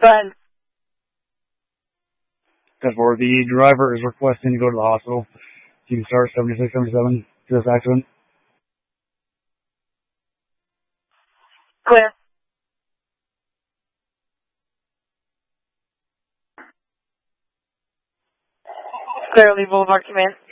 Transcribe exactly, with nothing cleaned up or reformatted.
Go ahead. Because for the driver is requesting to go to the hospital. You can start seventy-six seventy-seven to this accident. Clear. Clear, Lee Boulevard Command.